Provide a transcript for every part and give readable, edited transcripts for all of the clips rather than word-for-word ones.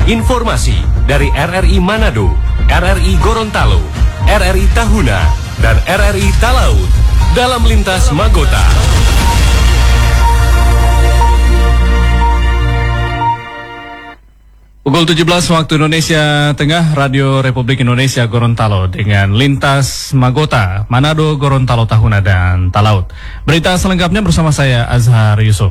Informasi dari RRI Manado, RRI Gorontalo, RRI Tahuna, dan RRI Talaut dalam Lintas Magota. Pukul 17 waktu Indonesia Tengah, Radio Republik Indonesia Gorontalo dengan Lintas Magota, Manado, Gorontalo, Tahuna, dan Talaut. Berita selengkapnya bersama saya Azhar Yusuf.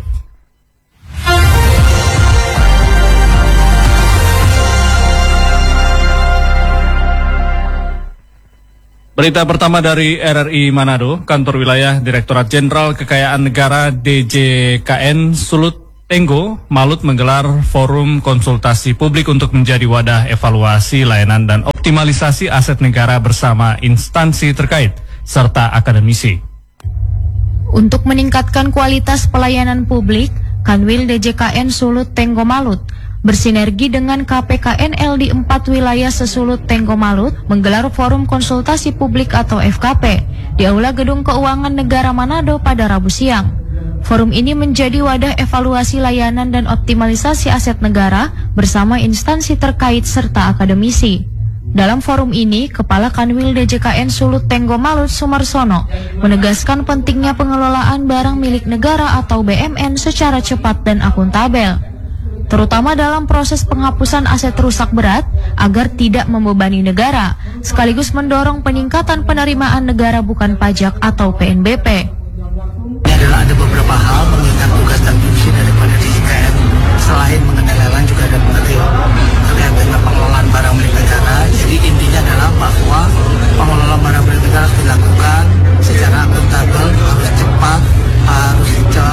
Berita pertama dari RRI Manado, Kantor Wilayah Direktorat Jenderal Kekayaan Negara DJKN Sulut Tenggo, Malut menggelar forum konsultasi publik untuk menjadi wadah evaluasi layanan dan optimalisasi aset negara bersama instansi terkait serta akademisi. Untuk meningkatkan kualitas pelayanan publik, Kanwil DJKN Sulut Tenggo Malut bersinergi dengan KPKNL di 4 wilayah sesulut Tenggo Malut menggelar forum konsultasi publik atau FKP di Aula Gedung Keuangan Negara Manado pada Rabu siang. Forum ini menjadi wadah evaluasi layanan dan optimalisasi aset negara bersama instansi terkait serta akademisi. Dalam forum ini, Kepala Kanwil DJKN Sulut Tenggo Malut Sumarsono menegaskan pentingnya pengelolaan barang milik negara atau BMN secara cepat dan akuntabel, terutama dalam proses penghapusan aset rusak berat agar tidak membebani negara, sekaligus mendorong peningkatan penerimaan negara bukan pajak atau PNBP. Ini adalah ada beberapa hal mengingat tugas dan fungsi daripada DJKN. Selain mengenai lelang juga ada terkait dengan pengelolaan barang milik negara. Jadi intinya adalah bahwa pengelolaan barang milik negara harus dilakukan secara akuntabel, harus cepat, harus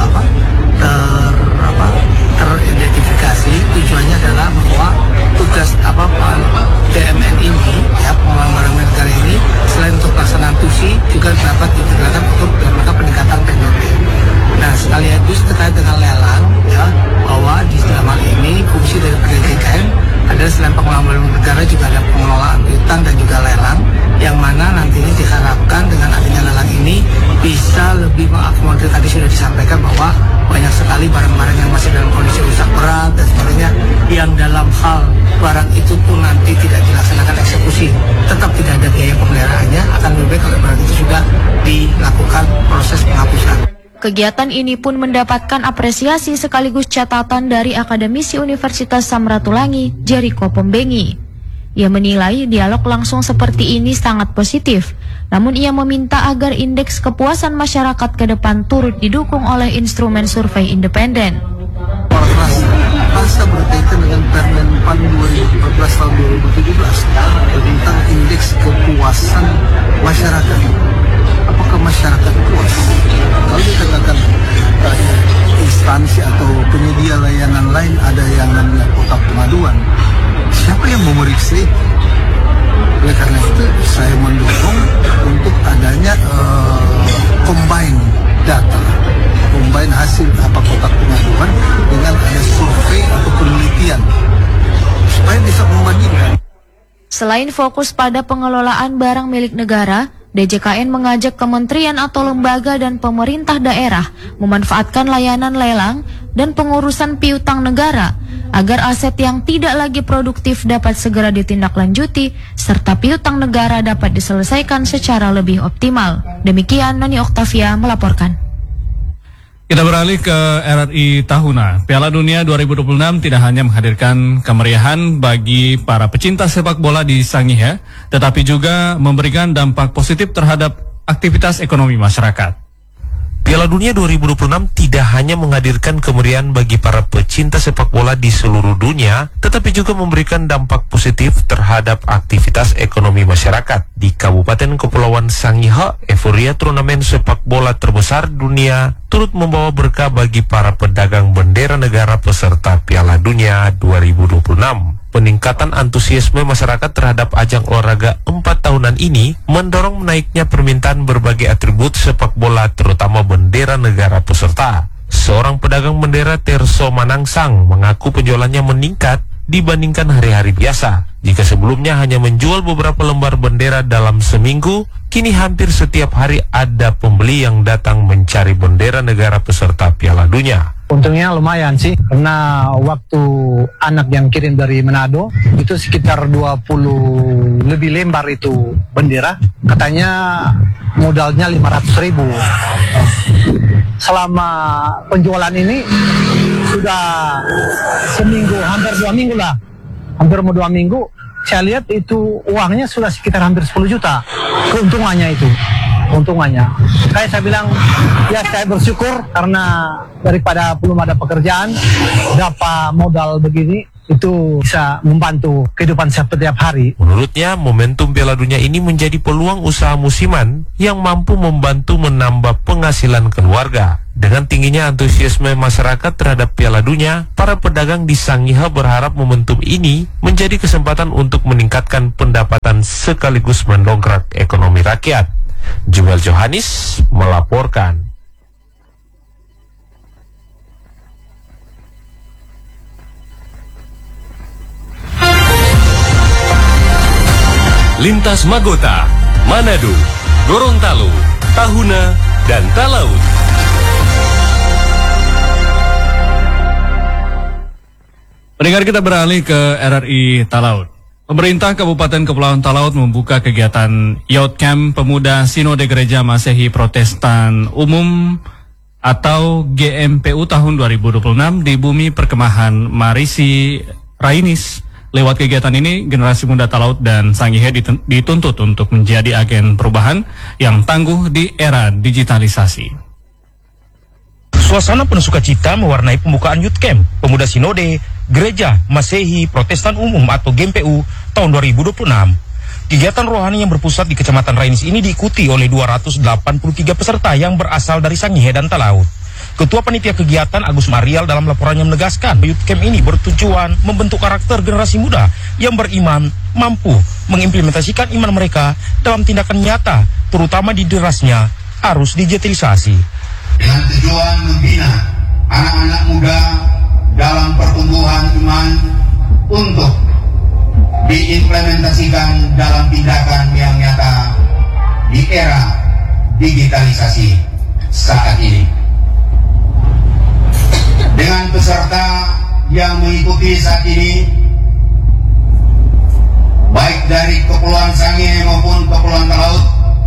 teridentifikasi. Tujuannya adalah bahwa tugas BMN ini, ya, pengelolaan barang milik negara ini, selain untuk pelaksanaan tusi juga dapat digunakan untuk peningkatan PNBP. Nah, sekaligus terkait dengan lelang, ya, bahwa di dalam hal ini fungsi dari DJKN adalah selain pengelolaan barang milik negara juga ada pengelolaan piutang dan juga lelang, yang mana nantinya diharapkan dengan adanya lelang ini bisa lebih mengakomodir, tadi sudah disampaikan bahwa banyak sekali barang-barang yang masih dalam kondisi rusak berat dan sebagainya, yang dalam hal barang itu pun nanti tidak dilaksanakan eksekusi, tetap tidak ada biaya pemeliharaannya, akan lebih baik kalau barang itu sudah dilakukan proses penghapusan. Kegiatan ini pun mendapatkan apresiasi sekaligus catatan dari akademisi Universitas Samratulangi, Jericho Pembengi. Ia menilai dialog langsung seperti ini sangat positif, namun ia meminta agar indeks kepuasan masyarakat ke depan turut didukung oleh instrumen survei independen. Masa berkaitan dengan Permen PAN 2014 tahun 2017 tentang indeks kepuasan masyarakat. Apakah masyarakat puas? Kalau dikatakan instansi atau penyedia layanan lain ada yang namanya kotak pengaduan, siapa yang memeriksa itu? Oleh karena itu saya mendorong untuk adanya combine data, combine hasil kotak pengaduan dengan ada survei atau penelitian supaya bisa membandingkan. Selain fokus pada pengelolaan barang milik negara, DJKN mengajak kementerian atau lembaga dan pemerintah daerah memanfaatkan layanan lelang dan pengurusan piutang negara agar aset yang tidak lagi produktif dapat segera ditindaklanjuti serta piutang negara dapat diselesaikan secara lebih optimal. Demikian Nani Oktavia melaporkan. Kita beralih ke RRI Tahuna. Piala Dunia 2026 tidak hanya menghadirkan kemeriahan bagi para pecinta sepak bola di Sangihe, tetapi juga memberikan dampak positif terhadap aktivitas ekonomi masyarakat. Piala Dunia 2026 tidak hanya menghadirkan kemeriahan bagi para pecinta sepak bola di seluruh dunia, tetapi juga memberikan dampak positif terhadap aktivitas ekonomi masyarakat. Di Kabupaten Kepulauan Sangihe, euforia turnamen sepak bola terbesar dunia turut membawa berkah bagi para pedagang bendera negara peserta Piala Dunia 2026. Peningkatan antusiasme masyarakat terhadap ajang olahraga 4 tahunan ini mendorong menaiknya permintaan berbagai atribut sepak bola, terutama bendera negara peserta. Seorang pedagang bendera, Terso Manangsang, mengaku penjualannya meningkat dibandingkan hari-hari biasa. Jika sebelumnya hanya menjual beberapa lembar bendera dalam seminggu, kini hampir setiap hari ada pembeli yang datang mencari bendera negara peserta Piala Dunia. Untungnya lumayan sih, karena waktu anak yang kirim dari Manado, itu sekitar 20 lebih lembar itu bendera. Katanya modalnya 500.000. Selama penjualan ini sudah seminggu, hampir 2 minggu lah. Hampir mau 2 minggu, saya lihat itu uangnya sudah sekitar hampir 10 juta. Keuntungannya itu. Kayak saya bilang, ya saya bersyukur karena daripada belum ada pekerjaan, dapat modal begini, itu bisa membantu kehidupan setiap hari. Menurutnya, momentum Piala Dunia ini menjadi peluang usaha musiman yang mampu membantu menambah penghasilan keluarga. Dengan tingginya antusiasme masyarakat terhadap Piala Dunia, para pedagang di Sangihe berharap momentum ini menjadi kesempatan untuk meningkatkan pendapatan sekaligus mendongkrak ekonomi rakyat. Jumel Johannes melaporkan. Lintas Magota, Manado, Gorontalo, Tahuna, dan Talaut. Pendengar, kita beralih ke RRI Talaut. Pemerintah Kabupaten Kepulauan Talaut membuka kegiatan Youth Camp Pemuda Sinode Gereja Masehi Protestan Umum atau GMPU tahun 2026 di Bumi Perkemahan Marisi Rainis. Lewat kegiatan ini, generasi muda Talaut dan Sangihe dituntut untuk menjadi agen perubahan yang tangguh di era digitalisasi. Suasana penuh sukacita mewarnai pembukaan Youth Camp Pemuda Sinode Gereja Masehi Protestan Umum atau GMPU tahun 2026. Kegiatan rohani yang berpusat di Kecamatan Rainis ini diikuti oleh 283 peserta yang berasal dari Sangihe dan Talaut. Ketua Panitia Kegiatan Agus Marial dalam laporannya menegaskan Youth Camp ini bertujuan membentuk karakter generasi muda yang beriman, mampu mengimplementasikan iman mereka dalam tindakan nyata, terutama di derasnya arus digitalisasi. Dengan tujuan membina anak-anak muda dalam pertumbuhan iman untuk diimplementasikan dalam tindakan yang nyata di era digitalisasi saat ini. Dengan peserta yang mengikuti saat ini, baik dari Kepulauan Sangihe maupun Kepulauan Talaut,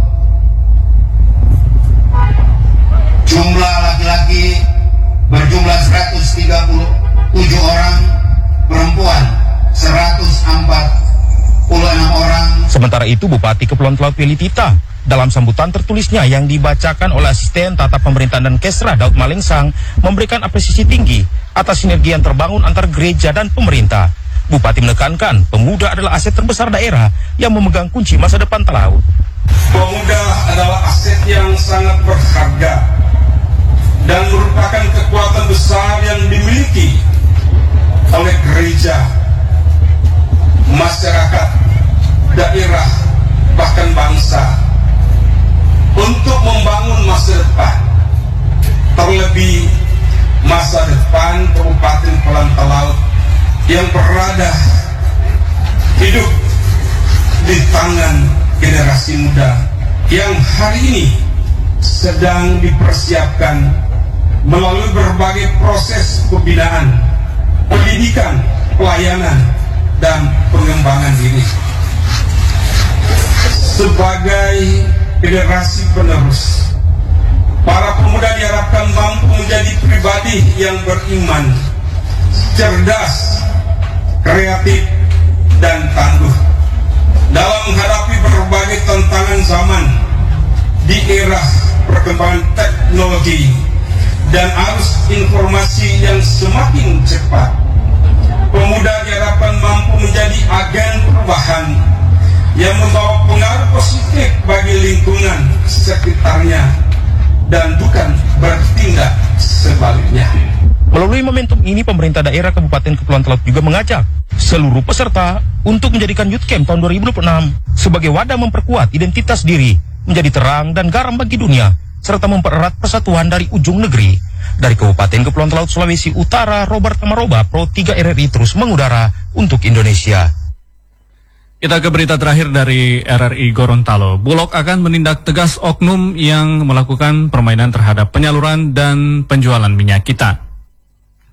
jumlah laki-laki berjumlah 137 orang, perempuan 146 orang. Sementara itu, Bupati Kepulauan Talaut Willy Tita dalam sambutan tertulisnya yang dibacakan oleh Asisten Tata Pemerintahan dan Kesra Daud Malengsang memberikan apresiasi tinggi atas sinergi yang terbangun antar gereja dan pemerintah. Bupati menekankan pemuda adalah aset terbesar daerah yang memegang kunci masa depan Talaut. Pemuda adalah aset yang sangat berharga dan merupakan kekuatan besar yang dimiliki oleh gereja, masyarakat, daerah, bahkan bangsa untuk membangun masa depan, terlebih masa depan Kabupaten Kepulauan Talaut yang berada hidup di tangan generasi muda yang hari ini sedang dipersiapkan melalui berbagai proses pembinaan, pendidikan, pelayanan, dan pengembangan diri. Sebagai generasi penerus, para pemuda diharapkan mampu menjadi pribadi yang beriman, cerdas, kreatif, dan tangguh dalam menghadapi berbagai tantangan zaman di era perkembangan teknologi dan arus informasi yang semakin cepat. Pemuda diharapkan mampu menjadi agen perubahan yang membawa pengaruh positif bagi lingkungan sekitarnya dan bukan bertindak sebaliknya. Melalui momentum ini, pemerintah daerah Kabupaten Kepulauan Talaut juga mengajak seluruh peserta untuk menjadikan Youth Camp tahun 2026 sebagai wadah memperkuat identitas diri, menjadi terang dan garam bagi dunia, serta mempererat persatuan dari ujung negeri. Dari Kabupaten Kepulauan Talaut, Sulawesi Utara, Robert Amaroba, Pro 3 RRI terus mengudara untuk Indonesia. Kita ke berita terakhir dari RRI Gorontalo. Bulog akan menindak tegas oknum yang melakukan permainan terhadap penyaluran dan penjualan minyak kita.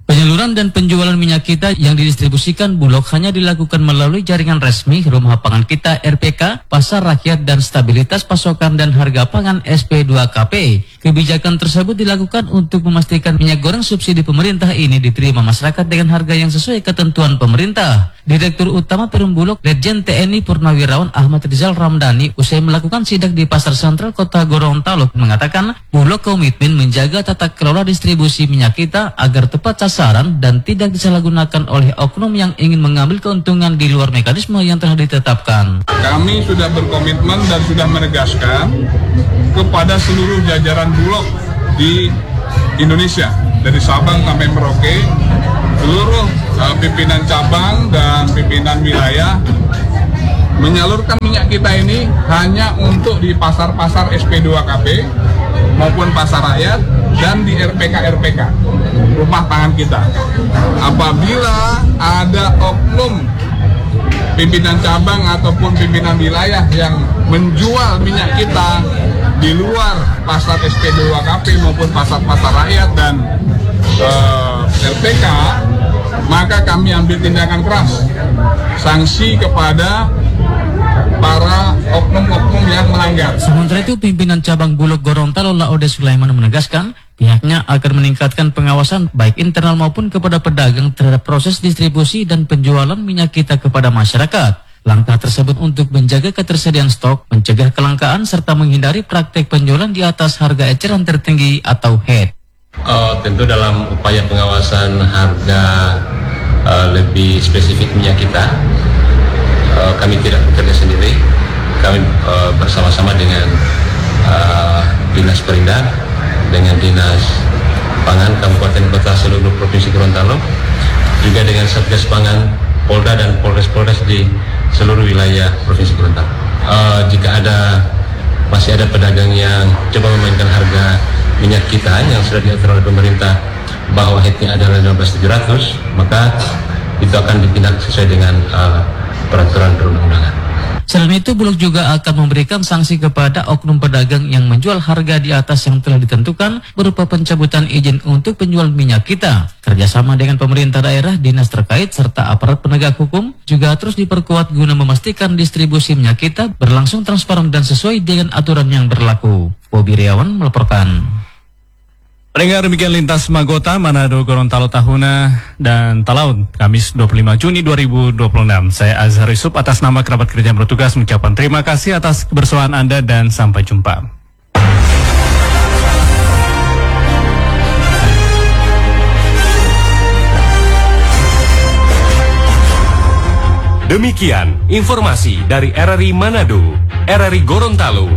Penyaluran dan penjualan minyak kita yang didistribusikan Bulog hanya dilakukan melalui jaringan resmi Rumah Pangan Kita RPK, Pasar Rakyat dan Stabilitas Pasokan dan Harga Pangan SP2KP. Kebijakan tersebut dilakukan untuk memastikan minyak goreng subsidi pemerintah ini diterima masyarakat dengan harga yang sesuai ketentuan pemerintah. Direktur Utama Perum Bulog, Letjen TNI Purnawirawan Ahmad Rizal Ramdhani, usai melakukan sidak di Pasar Sentral Kota Gorontalo, mengatakan Bulog komitmen menjaga tata kelola distribusi minyak kita agar tepat sasaran dan tidak disalahgunakan oleh oknum yang ingin mengambil keuntungan di luar mekanisme yang telah ditetapkan. Kami sudah berkomitmen dan sudah menegaskan kepada seluruh jajaran Bulog di Indonesia, dari Sabang sampai Merauke, seluruh pimpinan cabang dan pimpinan wilayah menyalurkan minyak kita ini hanya untuk di pasar-pasar SP2KP maupun pasar rakyat dan di RPK Rumah Pangan Kita. Apabila ada oknum pimpinan cabang ataupun pimpinan wilayah yang menjual minyak kita di luar pasar SP2KP maupun pasar-pasar rakyat dan RPK, maka kami ambil tindakan keras, sanksi kepada para oknum-oknum yang melanggar. Sementara itu, pimpinan cabang Bulog Gorontalo Laude Sulaiman menegaskan pihaknya akan meningkatkan pengawasan baik internal maupun kepada pedagang terhadap proses distribusi dan penjualan minyak kita kepada masyarakat. Langkah tersebut untuk menjaga ketersediaan stok, mencegah kelangkaan, serta menghindari praktek penjualan di atas harga eceran tertinggi atau HET. Tentu dalam upaya pengawasan harga lebih spesifik minyak kita, kami tidak bekerja sendiri. Kami bersama-sama dengan Dinas Perindak, dengan Dinas Pangan Kabupaten Kota seluruh Provinsi Gorontalo, juga dengan Satgas Pangan Polda dan Polres-Polres di seluruh wilayah Provinsi Gorontalo. Jika masih ada pedagang yang coba memainkan harga minyak kita yang sudah diatur oleh pemerintah bahwa headnya adalah 15.700, maka itu akan ditindak sesuai dengan peraturan perundang-undangan. Selain itu, Bulog juga akan memberikan sanksi kepada oknum pedagang yang menjual harga di atas yang telah ditentukan berupa pencabutan izin untuk penjual minyak kita. Kerjasama dengan pemerintah daerah, dinas terkait, serta aparat penegak hukum juga terus diperkuat guna memastikan distribusi minyak kita berlangsung transparan dan sesuai dengan aturan yang berlaku. Bobi Riawan melaporkan. Pendengar, demikian lintas Magota, Manado, Gorontalo, Tahuna, dan Talaut, Kamis 25 Juni 2026. Saya Azhar Yusuf atas nama kerabat kerja yang bertugas mengucapkan terima kasih atas kebersamaan Anda dan sampai jumpa. Demikian informasi dari RRI Manado, RRI Gorontalo,